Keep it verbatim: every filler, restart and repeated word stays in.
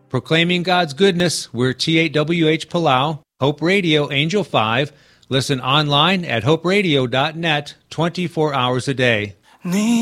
Proclaiming God's goodness, we're T eight W H Palau, Hope Radio Angel five. Listen online at hope radio dot net twenty-four hours a day.